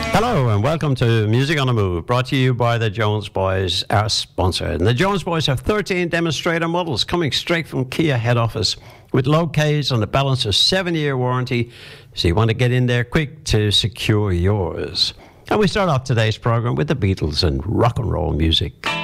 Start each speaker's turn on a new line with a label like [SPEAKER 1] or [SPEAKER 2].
[SPEAKER 1] Hello and welcome to Music on the Move, brought to you by the Jones Boys, our sponsor. And the Jones Boys have 13 demonstrator models coming straight from Kia head office with low Ks on the balance of 7-year warranty, so you want to get in there quick to secure yours. And we start off today's program with the Beatles and rock and roll music.